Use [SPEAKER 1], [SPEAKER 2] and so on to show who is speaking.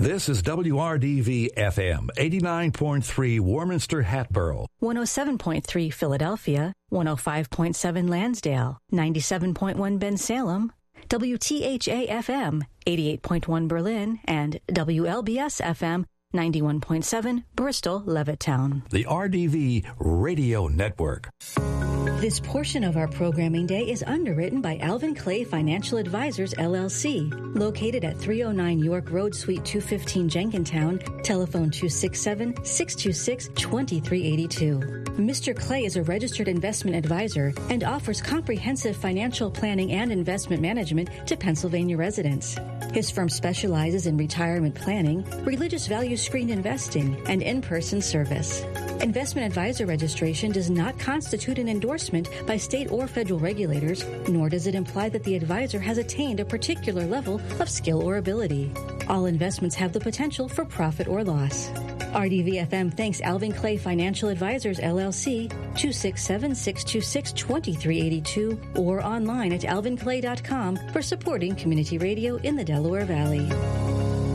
[SPEAKER 1] This is WRDV-FM, 89.3 Warminster, Hatboro.
[SPEAKER 2] 107.3 Philadelphia, 105.7 Lansdale, 97.1 Bensalem, WTHA-FM, 88.1 Berlin, and WLBS-FM, 91.7 Bristol, Levittown.
[SPEAKER 1] The RDV Radio Network.
[SPEAKER 2] This portion of our programming day is underwritten by Alvin Clay Financial Advisors, LLC, located at 309 York Road, Suite 215, Jenkintown, telephone 267-626-2382. Mr. Clay is a registered investment advisor and offers comprehensive financial planning and investment management to Pennsylvania residents. His firm specializes in retirement planning, religious value screened investing, and in-person service. Investment advisor registration does not constitute an endorsement by state or federal regulators, nor does it imply that the advisor has attained a particular level of skill or ability. All investments have the potential for profit or loss. RDV-FM thanks Alvin Clay Financial Advisors, LLC, 267-626-2382, or online at alvinclay.com for supporting community radio in the Delaware Valley.